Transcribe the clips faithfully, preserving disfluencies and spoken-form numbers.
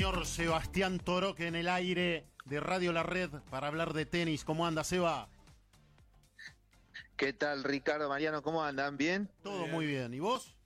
señor Sebastián Toroque en el aire de Radio La Red para hablar de tenis. ¿Cómo anda, Seba? ¿Qué tal, Ricardo, Mariano? ¿Cómo andan? ¿Bien? Todo bien. Muy bien. ¿Y vos?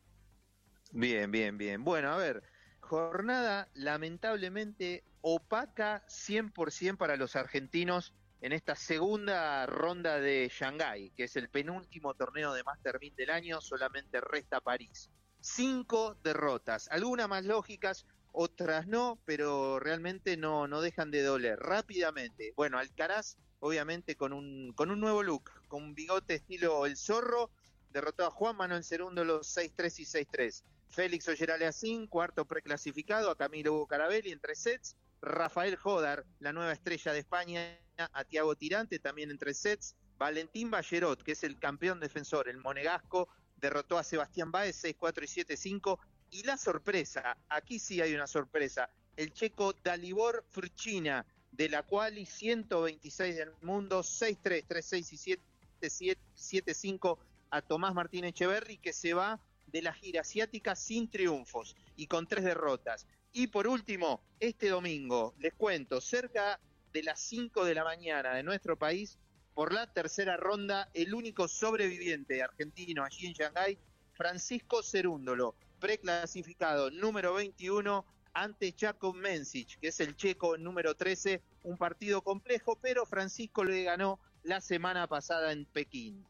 Bien, bien, bien. Bueno, a ver, jornada lamentablemente opaca cien por ciento para los argentinos en esta segunda ronda de Shanghái, que es el penúltimo torneo de Master mil del año. Solamente resta París. Cinco derrotas, algunas más lógicas, otras no, pero realmente no, no dejan de doler. Rápidamente, bueno, Alcaraz, obviamente con un, con un nuevo look, con un bigote estilo El Zorro, derrotó a Juan Manuel Cerúndolo seis tres y seis tres. Félix Auger-Aliassime, cuarto preclasificado, a Camilo Hugo Carabelli en tres sets. Rafael Jodar, la nueva estrella de España, a Thiago Tirante también en tres sets. Valentín Ballerot, que es el campeón defensor, el monegasco, derrotó a Sebastián Báez seis cuatro y siete cinco. Y la sorpresa, aquí sí hay una sorpresa, el checo Dalibor Furchina, de la quali ciento veintiséis del mundo, seis tres, tres seis y siete cinco a Tomás Martín Echeverry, que se va de la gira asiática sin triunfos y con tres derrotas. Y por último, este domingo, les cuento, cerca de las cinco de la mañana de nuestro país, por la tercera ronda, el único sobreviviente argentino allí en Shanghái, Francisco Cerúndolo, preclasificado número veintiuno ante Jakub Mensich, que es el checo número trece, un partido complejo, pero Francisco le ganó la semana pasada en Pekín.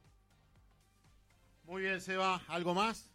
Muy bien, Seba, ¿algo más?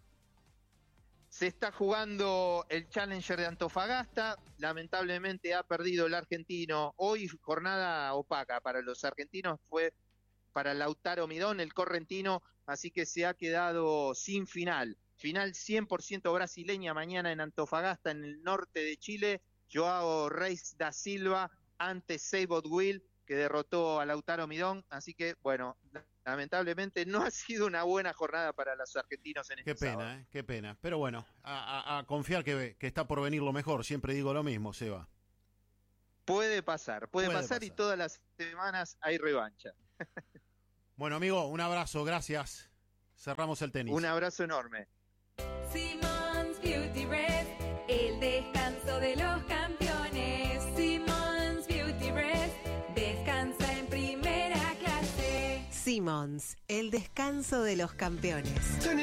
Se está jugando el Challenger de Antofagasta, lamentablemente ha perdido el argentino, hoy jornada opaca para los argentinos, fue para Lautaro Midón, el correntino, así que se ha quedado sin final. Final cien por ciento brasileña mañana en Antofagasta, en el norte de Chile. Joao Reis da Silva ante Seibot Will, que derrotó a Lautaro Midón. Así que, bueno, lamentablemente no ha sido una buena jornada para los argentinos en este Qué pena, sábado. eh, qué pena. Pero bueno, a, a, a confiar que, que está por venir lo mejor. Siempre digo lo mismo, Seba. Puede pasar, puede, puede pasar, pasar y todas las semanas hay revancha. Bueno, amigo, un abrazo, gracias. Cerramos el tenis. Un abrazo enorme. Simmons Beauty Rest, el descanso de los campeones. Simmons Beauty Rest, descansa en primera clase. Simmons, el descanso de los campeones.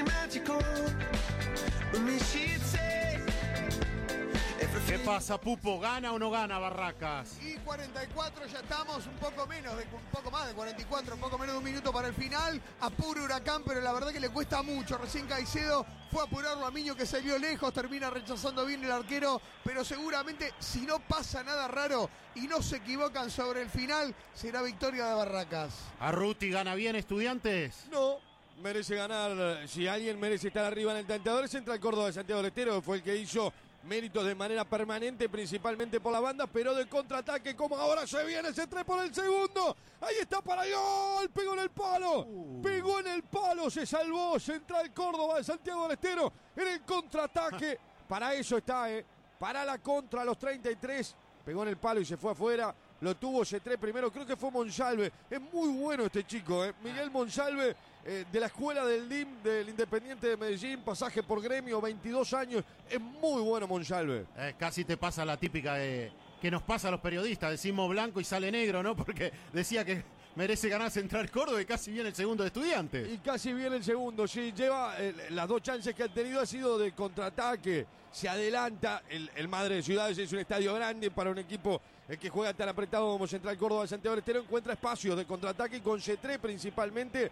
¿Qué pasa, Pupo? ¿Gana o no gana Barracas? Y cuarenta y cuatro ya estamos, un poco menos, de, un poco más de cuarenta y cuatro, un poco menos de un minuto para el final. Apura Huracán, pero la verdad que le cuesta mucho. Recién Caicedo fue a apurarlo a Miño, que salió lejos, termina rechazando bien el arquero, pero seguramente si no pasa nada raro y no se equivocan sobre el final, será victoria de Barracas. ¿Arruti gana bien, Estudiantes? No, merece ganar. Si alguien merece estar arriba en el tanteador, es Central Córdoba de Santiago del Estero, fue el que hizo méritos de manera permanente, principalmente por la banda, pero de contraataque, como ahora se viene ese tres por el segundo. Ahí está para el gol, pegó en el palo, uh. pegó en el palo, se salvó Central Córdoba de Santiago del Estero en el contraataque. Para eso está, eh, para la contra a los treinta y tres, pegó en el palo y se fue afuera. Lo tuvo C tres primero, creo que fue Monsalve. Es muy bueno este chico, ¿eh? Miguel Monsalve, eh, de la escuela del D I M, del Independiente de Medellín, pasaje por Gremio, veintidós años. Es muy bueno Monsalve. Eh, casi te pasa la típica de, que nos pasa a los periodistas. Decimos blanco y sale negro, ¿no? Porque decía que merece ganar Central Córdoba y casi viene el segundo de Estudiantes. Y casi viene el segundo, sí. Lleva eh, las dos chances que ha tenido ha sido de contraataque. Se adelanta. El, el Madre de Ciudades es un estadio grande para un equipo el que juega tan apretado como Central Córdoba de Santiago del Estero. Encuentra espacios de contraataque y con C tres principalmente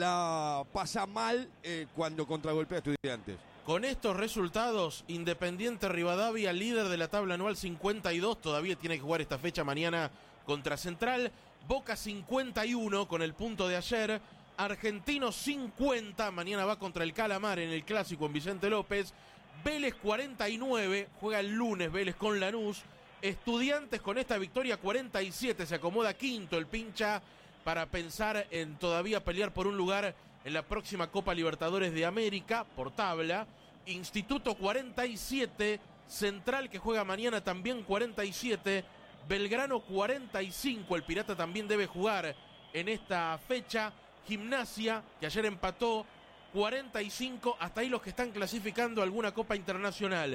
la pasa mal eh, cuando contragolpea a Estudiantes. Con estos resultados, Independiente Rivadavia, líder de la tabla anual cincuenta y dos, todavía tiene que jugar esta fecha mañana contra Central. Boca cincuenta y uno con el punto de ayer. Argentino cincuenta, mañana va contra el Calamar en el Clásico en Vicente López. Vélez cuarenta y nueve, juega el lunes Vélez con Lanús. Estudiantes con esta victoria cuarenta y siete, se acomoda quinto el pincha para pensar en todavía pelear por un lugar en la próxima Copa Libertadores de América por tabla. Instituto cuarenta y siete, Central que juega mañana también cuarenta y siete, Belgrano cuarenta y cinco, el Pirata también debe jugar en esta fecha. Gimnasia que ayer empató cuarenta y cinco, hasta ahí los que están clasificando alguna Copa Internacional.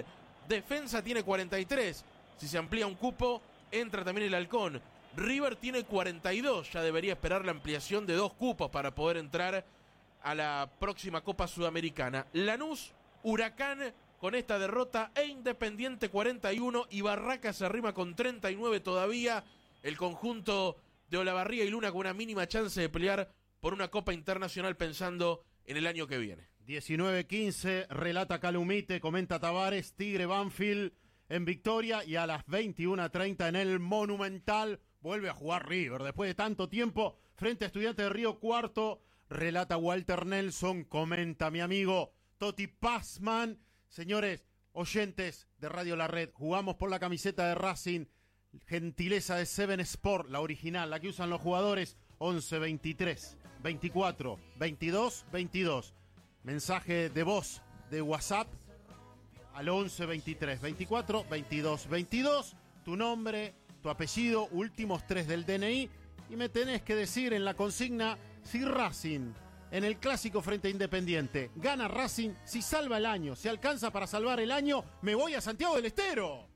Defensa tiene cuarenta y tres. Si se amplía un cupo, entra también el Halcón. River tiene cuarenta y dos. Ya debería esperar la ampliación de dos cupos para poder entrar a la próxima Copa Sudamericana. Lanús, Huracán con esta derrota e Independiente cuarenta y uno y Barracas se arrima con treinta y nueve todavía. El conjunto de Olavarría y Luna con una mínima chance de pelear por una Copa Internacional pensando en el año que viene. diecinueve quince, relata Calumite, comenta Tavares, Tigre Banfield en victoria y a las veintiuna treinta en el Monumental vuelve a jugar River. Después de tanto tiempo frente a Estudiantes de Río Cuarto, relata Walter Nelson, comenta mi amigo Toti Pazman. Señores oyentes de Radio La Red, jugamos por la camiseta de Racing, gentileza de Seven Sport, la original, la que usan los jugadores, once veintitrés veinticuatro veintidós veintidós. Mensaje de voz de WhatsApp al once veintitrés veinticuatro veintidós veintidós, tu nombre, tu apellido, últimos tres del D N I y me tenés que decir en la consigna si Racing en el clásico frente a Independiente gana Racing, si salva el año, si alcanza para salvar el año, me voy a Santiago del Estero.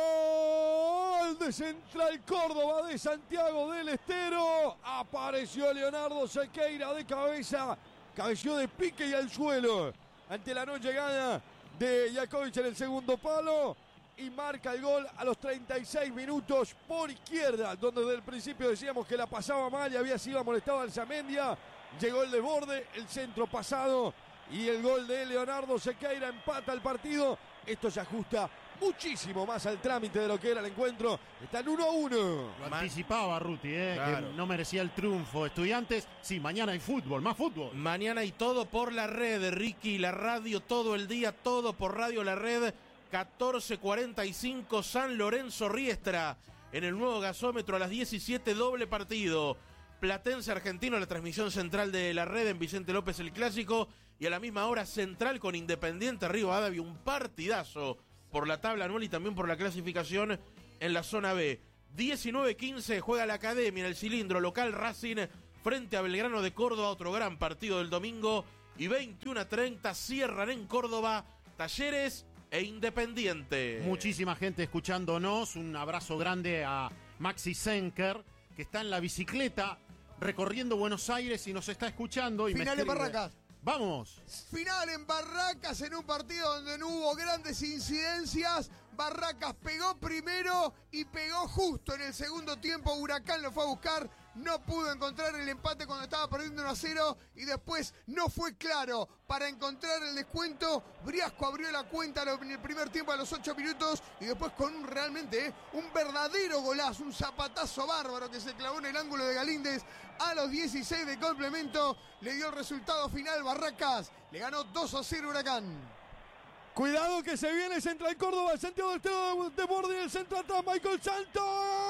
Gol de Central Córdoba de Santiago del Estero. Apareció Leonardo Sequeira de cabeza, cabeció de pique y al suelo ante la no llegada de Jakovic en el segundo palo y marca el gol a los treinta y seis minutos por izquierda, donde desde el principio decíamos que la pasaba mal y había sido molestado Alzamendia. Llegó el desborde, el centro pasado y el gol de Leonardo Sequeira empata el partido. Esto se ajusta muchísimo más al trámite de lo que era el encuentro. Está en uno a uno. Lo anticipaba Ruti, eh, Claro. que no merecía el triunfo. Estudiantes, sí, mañana hay fútbol, más fútbol. Mañana hay todo por la red, Ricky, la radio todo el día, todo por Radio La Red. catorce cuarenta y cinco San Lorenzo Riestra en el nuevo gasómetro a las diecisiete, doble partido. Platense Argentino, la transmisión central de La Red en Vicente López el Clásico y a la misma hora Central con Independiente Río Adavi, un partidazo por la tabla anual y también por la clasificación en la zona B. diecinueve quince juega la Academia en el cilindro local Racing frente a Belgrano de Córdoba, otro gran partido del domingo, y veintiuno treinta cierran en Córdoba Talleres e Independiente. Muchísima gente escuchándonos, un abrazo grande a Maxi Senker, que está en la bicicleta recorriendo Buenos Aires y nos está escuchando. Y Final me en Barracas. Vamos. Final en Barracas en un partido donde no hubo grandes incidencias. Barracas pegó primero y pegó justo en el segundo tiempo. Huracán lo fue a buscar, no pudo encontrar el empate cuando estaba perdiendo uno a cero y después no fue claro para encontrar el descuento. Briasco abrió la cuenta en el primer tiempo a los ocho minutos y después con un realmente eh, un verdadero golazo, un zapatazo bárbaro que se clavó en el ángulo de Galíndez a los dieciséis de complemento. Le dio el resultado final. Barracas le ganó dos a cero Huracán. Cuidado que se viene Central Córdoba, el Santiago del Estero de borde y el centro atrás, Michael Santos.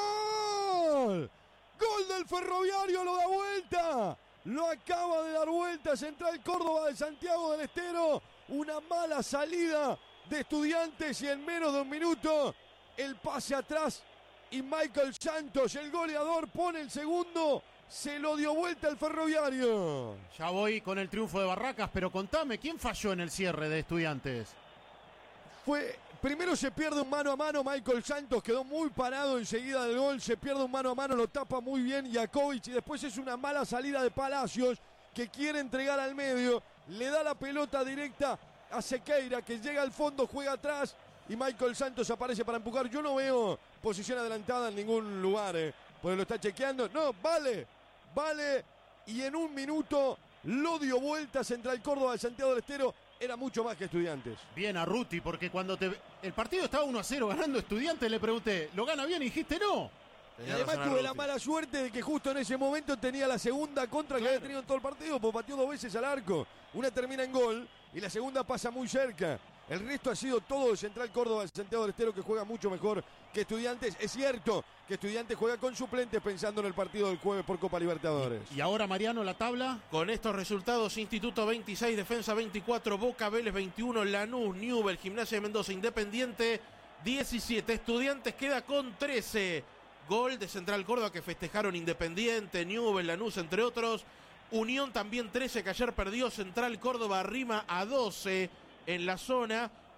Gol del Ferroviario, lo da vuelta. Lo acaba de dar vuelta Central Córdoba de Santiago del Estero. Una mala salida de Estudiantes y en menos de un minuto el pase atrás. Y Michael Santos, el goleador, pone el segundo. Se lo dio vuelta el Ferroviario. Ya voy con el triunfo de Barracas, pero contame, ¿quién falló en el cierre de Estudiantes? Fue, primero se pierde un mano a mano, Michael Santos quedó muy parado enseguida del gol, se pierde un mano a mano, lo tapa muy bien Jakovic y después es una mala salida de Palacios que quiere entregar al medio, le da la pelota directa a Sequeira que llega al fondo, juega atrás y Michael Santos aparece para empujar. Yo no veo posición adelantada en ningún lugar, eh, porque lo está chequeando. No, vale, vale y en un minuto lo dio vuelta Central Córdoba de Santiago del Estero. Era mucho más que Estudiantes. Bien a Ruti, porque cuando te el partido estaba uno a cero ganando Estudiantes, le pregunté, ¿lo gana bien? Y dijiste no. Y además tuve la mala suerte de que justo en ese momento tenía la segunda contra que había tenido en todo el partido, porque pateó dos veces al arco. Una termina en gol y la segunda pasa muy cerca. El resto ha sido todo de Central Córdoba, de Santiago del Estero, que juega mucho mejor que Estudiantes. Es cierto que Estudiantes juega con suplentes pensando en el partido del jueves por Copa Libertadores. Y ahora, Mariano, la tabla. Con estos resultados, Instituto veintiséis, Defensa veinticuatro, Boca, Vélez veintiuno, Lanús, Newell, Gimnasia de Mendoza, Independiente diecisiete, Estudiantes queda con trece. Gol de Central Córdoba que festejaron Independiente, Newell, Lanús, entre otros. Unión también trece, que ayer perdió. Central Córdoba arrima a doce en la zona.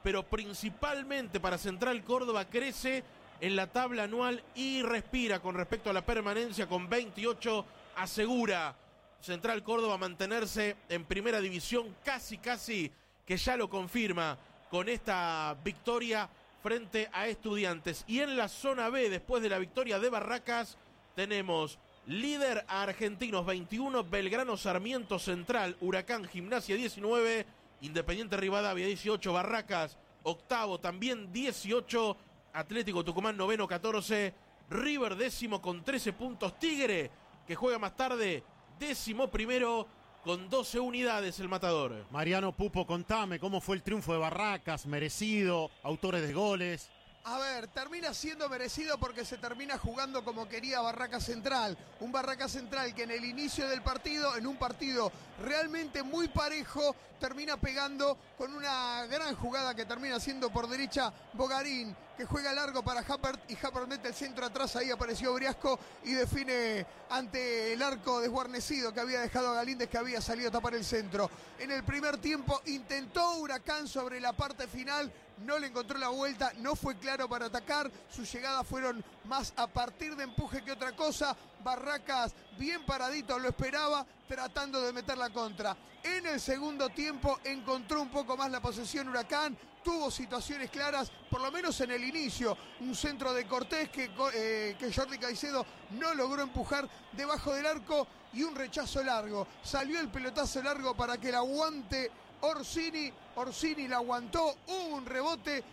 pero principalmente para Central Córdoba crece en la tabla anual y respira con respecto a la permanencia con veintiocho, asegura Central Córdoba mantenerse en primera división, casi casi que ya lo confirma con esta victoria frente a Estudiantes. Y en la zona B, después de la victoria de Barracas, tenemos líder a Argentinos veintiuno, Belgrano, Sarmiento, Central, Huracán, Gimnasia diecinueve, Independiente Rivadavia dieciocho, Barracas octavo también dieciocho, Atlético Tucumán noveno catorce, River décimo con trece puntos, Tigre que juega más tarde décimo primero con doce unidades el Matador. Mariano Pupo, contame cómo fue el triunfo de Barracas, merecido, autores de goles. A ver, termina siendo merecido porque se termina jugando como quería Barracas Central. Un Barracas Central que en el inicio del partido, en un partido realmente muy parejo, termina pegando con una gran jugada que termina siendo por derecha Bogarín, que juega largo para Happert y Happert mete el centro atrás, ahí apareció Briasco y define ante el arco desguarnecido que había dejado a Galíndez, que había salido a tapar el centro. En el primer tiempo intentó Huracán sobre la parte final, no le encontró la vuelta, no fue claro para atacar, sus llegadas fueron más a partir de empuje que otra cosa. Barracas bien paradito lo esperaba, tratando de meter la contra. En el segundo tiempo encontró un poco más la posesión Huracán, tuvo situaciones claras, por lo menos en el inicio, un centro de Cortés que, eh, que Jordi Caicedo no logró empujar debajo del arco y un rechazo largo. Salió el pelotazo largo para que la aguante Orsini, Orsini la aguantó, hubo un rebote,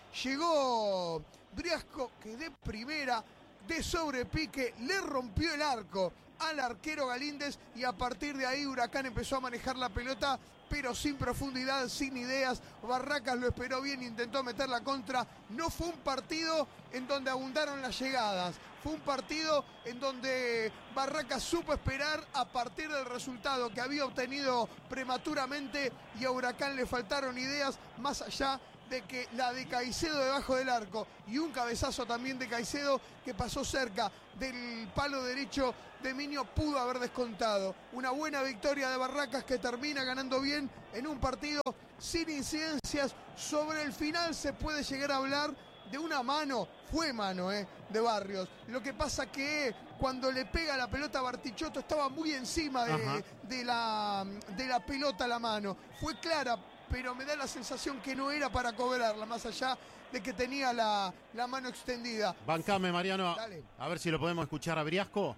llegó Briasco que de primera, de sobrepique, le rompió el arco al arquero Galíndez y a partir de ahí Huracán empezó a manejar la pelota, pero sin profundidad, sin ideas. Barracas lo esperó bien, intentó meter la contra. No fue un partido en donde abundaron las llegadas, fue un partido en donde Barracas supo esperar a partir del resultado que había obtenido prematuramente y a Huracán le faltaron ideas más allá de que la de Caicedo debajo del arco y un cabezazo también de Caicedo que pasó cerca del palo derecho de Miño pudo haber descontado. Una buena victoria de Barracas que termina ganando bien en un partido sin incidencias. Sobre el final se puede llegar a hablar de una mano, fue mano eh, de Barrios. Lo que pasa que cuando le pega la pelota a Bartichotto estaba muy encima de, de, la, de la pelota a la mano. Fue clara, pero me da la sensación que no era para cobrarla, más allá de que tenía la, la mano extendida. Bancame, Mariano, Dale. A ver si lo podemos escuchar a Briasco.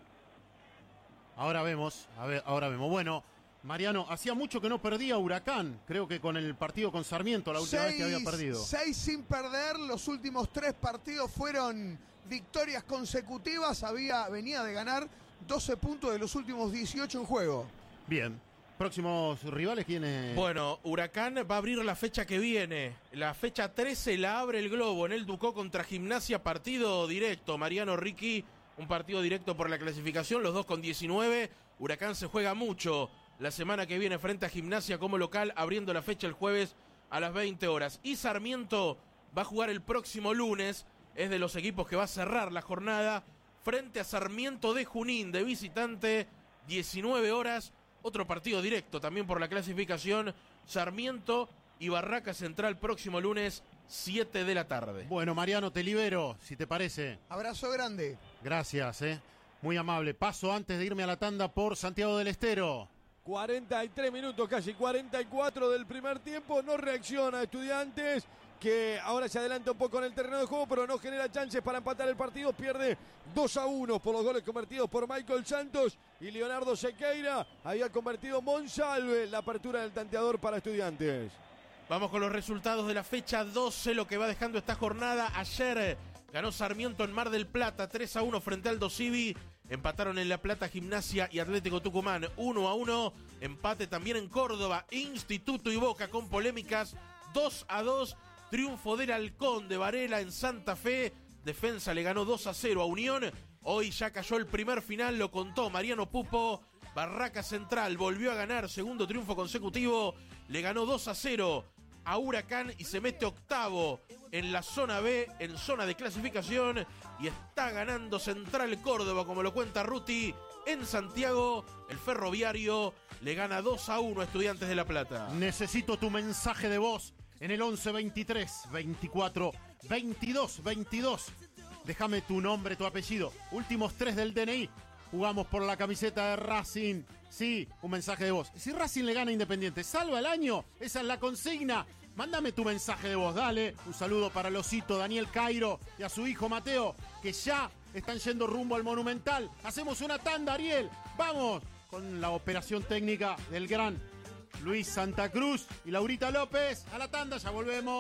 Ahora vemos, a ver, ahora vemos. Bueno, Mariano, hacía mucho que no perdía Huracán, creo que con el partido con Sarmiento, la última seis, vez que había perdido. Seis sin perder, los últimos tres partidos fueron victorias consecutivas, había, venía de ganar doce puntos de los últimos dieciocho en juego. Bien. ¿Próximos rivales quiénes? Bueno, Huracán va a abrir la fecha que viene. La fecha trece la abre el Globo en el Ducó contra Gimnasia, partido directo. Mariano, Ricky, un partido directo por la clasificación, los dos con diecinueve. Huracán se juega mucho la semana que viene frente a Gimnasia como local, abriendo la fecha el jueves a las veinte horas. Y Sarmiento va a jugar el próximo lunes, es de los equipos que va a cerrar la jornada, frente a Sarmiento de Junín, de visitante, diecinueve horas. Otro partido directo también por la clasificación, Sarmiento y Barracas Central próximo lunes, siete de la tarde. Bueno, Mariano, te libero, si te parece. Abrazo grande. Gracias, eh. Muy amable. Paso antes de irme a la tanda por Santiago del Estero. cuarenta y tres minutos, casi cuarenta y cuatro del primer tiempo. No reacciona Estudiantes, que ahora se adelanta un poco en el terreno de juego, pero no genera chances para empatar el partido. Pierde dos a uno por los goles convertidos por Michael Santos y Leonardo Sequeira. Había convertido Monsalve la apertura del tanteador para Estudiantes. Vamos con los resultados de la fecha doce, lo que va dejando esta jornada. Ayer ganó Sarmiento en Mar del Plata tres a uno frente al Aldo Civi. Empataron en La Plata Gimnasia y Atlético Tucumán uno a uno. Empate también en Córdoba, Instituto y Boca con polémicas dos a dos. Triunfo del Halcón de Varela en Santa Fe. Defensa le ganó dos a cero a Unión. Hoy ya cayó el primer final, lo contó Mariano Pupo. Barracas Central volvió a ganar, segundo triunfo consecutivo. Le ganó dos a cero a Huracán y se mete octavo en la zona B, en zona de clasificación. Y está ganando Central Córdoba, como lo cuenta Ruti. En Santiago, el Ferroviario le gana dos a uno a Estudiantes de La Plata. Necesito tu mensaje de voz. en el once veintitrés veinticuatro veintidós veintidós. Déjame tu nombre, tu apellido, últimos tres del D N I. Jugamos por la camiseta de Racing. Sí, un mensaje de voz. Si Racing le gana a Independiente, ¿salva el año? Esa es la consigna. Mándame tu mensaje de voz, dale. Un saludo para el osito Daniel Cairo y a su hijo Mateo, que ya están yendo rumbo al Monumental. Hacemos una tanda, Ariel. Vamos con la operación técnica del gran Luis Santa Cruz y Laurita López. A la tanda, ya volvemos.